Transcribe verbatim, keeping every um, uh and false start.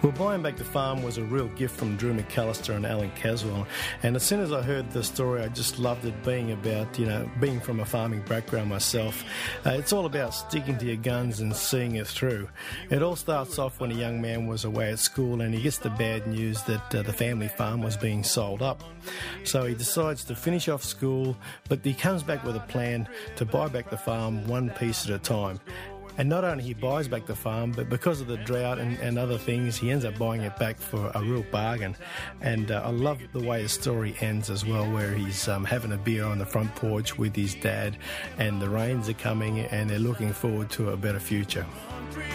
Well, buying back the farm was a real gift from Drew McAllister and Alan Caswell, and as soon as I heard the story, I just loved it, being about, you know, being from a farming background myself. Uh, it's all about sticking to your guns and seeing it through. It all starts off when a young man was away at school and he gets the bad news that uh, the family farm was being sold up. So he decides to finish off school, but he comes back with a plan to buy back the farm one piece at a time. And not only he buys back the farm, but because of the drought and, and other things, he ends up buying it back for a real bargain. And uh, I love the way the story ends as well, where he's um, having a beer on the front porch with his dad, and the rains are coming and they're looking forward to a better future.